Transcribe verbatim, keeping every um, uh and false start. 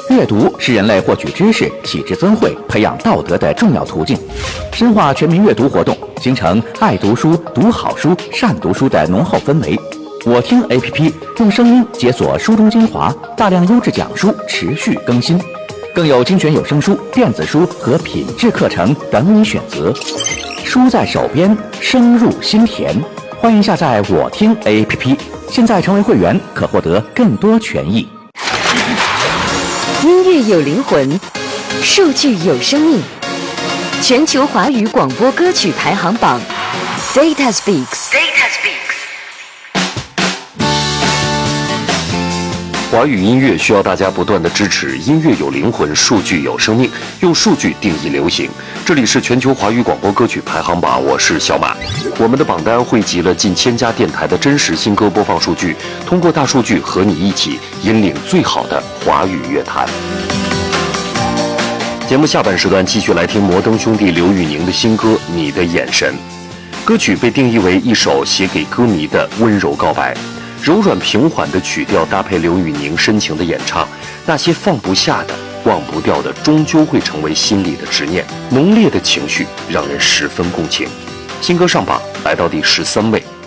阅读是人类获取知识、体质增慧、培养道德的重要途径。深化全民阅读活动，形成爱读书、读好书、善读书的浓厚氛围。我听 A P P 用声音解锁书中精华，大量优质讲书持续更新，更有精选有声书、电子书和品质课程等你选择。书在手边，声入心田。欢迎下载我听 A P P， 现在成为会员可获得更多权益。 音乐有灵魂，数据有生命。全球华语广播歌曲排行榜 ，Data Speaks。Data Speaks。 华语音乐需要大家不断的支持，音乐有灵魂，数据有生命，用数据定义流行。这里是全球华语广播歌曲排行榜，我是小马。我们的榜单汇集了近千家电台的真实新歌播放数据，通过大数据和你一起引领最好的华语乐坛。节目下半时段继续来听摩登兄弟刘宇宁的新歌《你的眼神》。歌曲被定义为一首写给歌迷的温柔告白。柔软平缓的曲调搭配刘宇宁深情的演唱，那些放不下的、忘不掉的，终究会成为心里的执念。浓烈的情绪让人十分共情。新歌上榜来到第十三位，